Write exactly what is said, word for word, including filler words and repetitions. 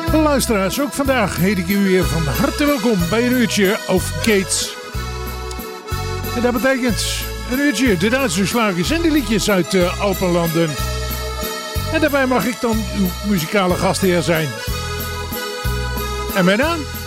Luisteraars, ook vandaag heet ik u weer van harte welkom bij een uurtje of Gates. En dat betekent een uurtje de Duitse slagers en de liedjes uit de Alpenlanden. En daarbij mag ik dan uw muzikale gastheer zijn. En mijn naam